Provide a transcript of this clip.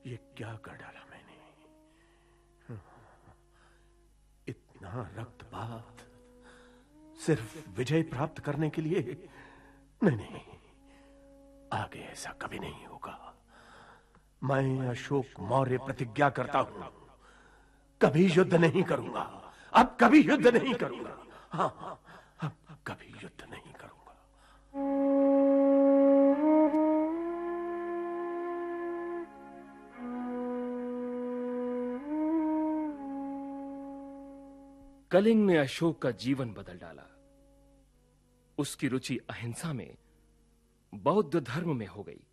ये क्या कर डाला मैंने? इतना रक्तपात सिर्फ विजय प्राप्त करने के लिए? नहीं नहीं, आगे ऐसा कभी नहीं होगा। मैं अशोक मौर्य प्रतिज्ञा करता हूं, कभी युद्ध नहीं करूंगा। अब कभी युद्ध नहीं करूंगा। हाँ, अब कभी युद्ध नहीं करूंगा। कलिंग ने अशोक का जीवन बदल डाला। उसकी रुचि अहिंसा में, बौद्ध धर्म में हो गई।